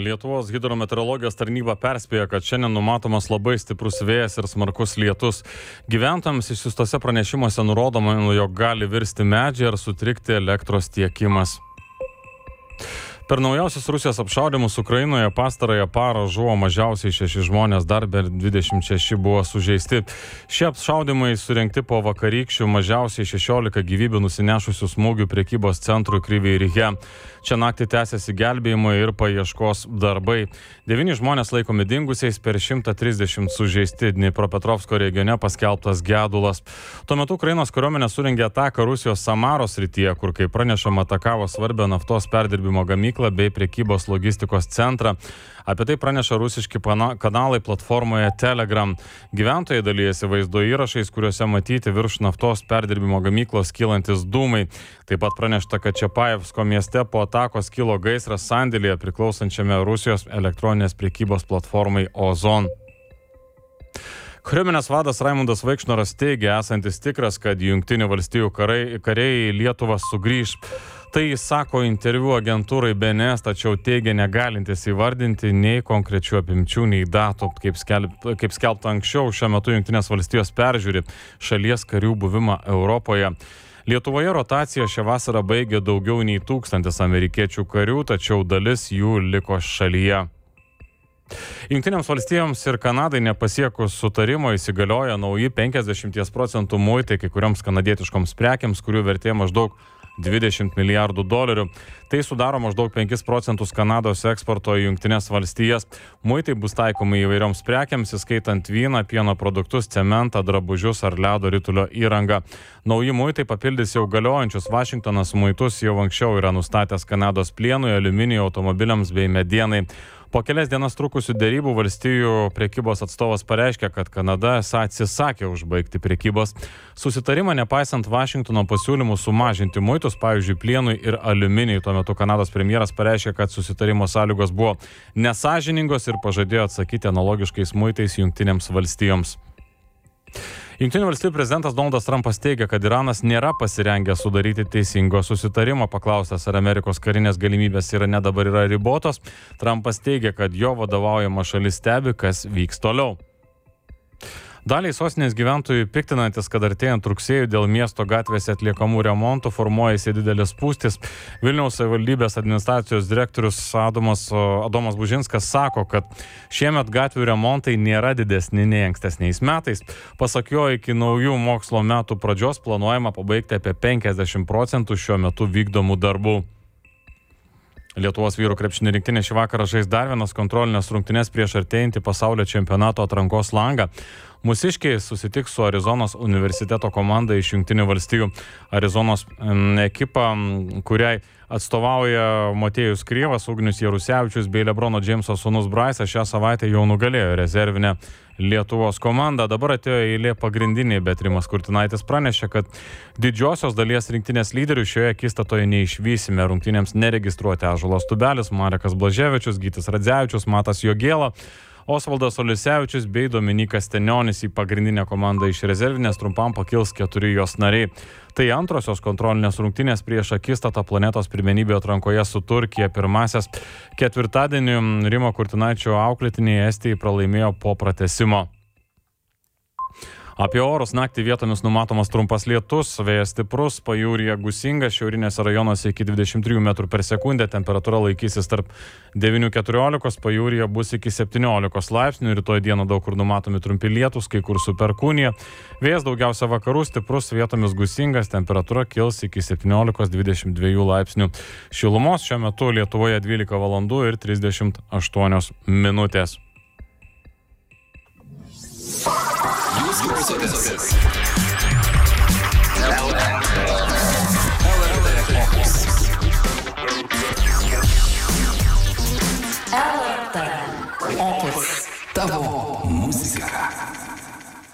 Lietuvos hidrometeorologijos tarnyba perspėja, kad šiandien numatomas labai stiprus vėjas ir smarkus lietus. Gyventojams išsiųstose pranešimuose nurodoma, jog gali virsti medžiai ar sutrikti elektros tiekimas. Per naujausius Rusijos apšaudymus Ukrainoje pastarąją parą žuvo mažiausiai 6 žmonės, dar per 26 buvo sužeisti. Šie apšaudymai surengti po vakarykščių mažiausiai 16 gyvybių nusinešusių smūgių prekybos centrui Kryvyj Rihe. Čia naktį tęsiasi gelbėjimai ir paieškos darbai. 9 žmonės laikomi dingusiais, per 130 sužeisti. Dnipropetrovsko regione paskelbtas gedulas. Tuo metu Ukrainos kariuomenė surengė ataką Rusijos Samaros srityje, kur, kaip pranešama, atakavo svarbią naftos perdirbimo gamyklą bei prekybos logistikos centrą. Apie tai praneša rusiški kanalai platformoje Telegram. Gyventojai dalyjasi vaizdo įrašais, kuriuose matyti virš naftos perdirbimo gamyklos kylantis dūmai. Taip pat pranešta, kad Čapajevsko mieste po atakos kilo gaisras sandėlyje priklausančiame Rusijos elektroninės prekybos platformai Ozon. Kariuomenės vadas Raimundas Vaikšnoras teigia, esantis tikras, kad Jungtinių valstijų kariai į Lietuvą sugrįš. Tai jis sako interviu agentūrai BNS, tačiau teigia negalintis įvardinti nei konkrečių apimčių, nei datų. Kaip skelbta anksčiau, šiuo metu Jungtinės valstijos peržiūri šalies karių buvimą Europoje. Lietuvoje rotaciją šią vasarą baigė daugiau nei 1000 amerikiečių karių, tačiau dalis jų liko šalyje. Jungtinėms valstijoms ir Kanadai nepasiekus sutarimo įsigalioja nauji 50% muitai kai kurioms kanadietiškoms prekiams, kurių vertė maždaug $20 milijardų. Tai sudaro maždaug 5% Kanados eksporto į Jungtinės valstijas. Muitai bus taikomi įvairioms prekiams, įskaitant vyną, pieno produktus, cementą, drabužius ar ledo ritulio įrangą. Nauji muitai papildys jau galiojančius. Vašingtonas muitus jau anksčiau yra nustatęs Kanados plienui, aliuminijui, automobiliams bei medienai. Po kelias dienas trukusių dėrybų valstijų prekybos atstovas pareiškė, kad Kanada atsisakė užbaigti prekybos susitarimą, nepaisant Vašingtono pasiūlymų sumažinti muitus, pavyzdžiui, plienui ir aliuminijui. Tuo metu Kanados premjeras pareiškė, kad susitarimo sąlygos buvo nesąžiningos ir pažadėjo atsakyti analogiškais muitais Jungtinėms valstijoms. Jungtinių valstijų prezidentas Donaldas Trumpas teigia, kad Iranas nėra pasirengęs sudaryti teisingo susitarimo. Paklaustas, ar Amerikos karinės galimybės Irane dabar yra ribotos, Trumpas teigia, kad jo vadovaujama šalis stebi, kas vyks toliau. Daliai sostinės gyventojų piktinantis, kad artėjant rugsėjui dėl miesto gatvėse atliekamų remontų formuojasi didelis spūstis. Vilniaus savivaldybės administracijos direktorius Adomas Bužinskas sako, kad šiemet gatvių remontai nėra didesni nei ankstesniais metais. Pasak jo, iki naujų mokslo metų pradžios planuojama pabaigti apie 50% šiuo metu vykdomų darbų. Lietuvos vyrų krepšinio rinktinė šį vakarą žais dar vienas kontrolinės rungtynes prieš artėjantį pasaulio čempionato atrankos langą. Mūsiškiai susitiks su Arizonos universiteto komanda iš Jungtinių valstijų. Arizonos ekipa, kuriai atstovauja Motiejus Kryvas, Ugnius Jarusevičius bei Lebrono Džeimso sūnus Braisas, šią savaitę jau nugalėjo rezervinę Lietuvos komandą. Dabar atėjo eilė pagrindiniai, bet Rimas Kurtinaitis pranešė, kad didžiosios dalies rinktinės lyderių šioje akistatoje neišvysime. Rungtynėms neregistruoti Ąžuolas Tubelis, Marekas Blaževičius, Gytis Radzevičius, Matas Jogėla, Osvaldas Olisevičius bei Dominikas Stenionis. Į pagrindinę komandą iš rezervinės trumpam pakils 4 jos nariai. Tai antrosios kontrolinės rungtynės prieš akistatą planetos pirmenybių atrankoje su Turkija. Pirmasis ketvirtadienį Rimo Kurtinaičio auklėtiniai Estijai pralaimėjo po pratęsimo. Apie orus: naktį vietomis numatomas trumpas lietus, vėjas stiprus, pajūryje gūsingas, šiaurinėse rajonuose iki 23 metrų per sekundę, temperatūra laikysis tarp 9–14, pajūryje bus iki 17 laipsnių, rytoj dieną daug kur numatomi trumpi lietus, kai kur su perkūnija. Vėjas daugiausia vakarų, stiprus, vietomis gūsingas, temperatūra kils iki 17–22 laipsnių šilumos. Šiuo metu Lietuvoje 12 valandų ir 38 minutės. Jūs klausotės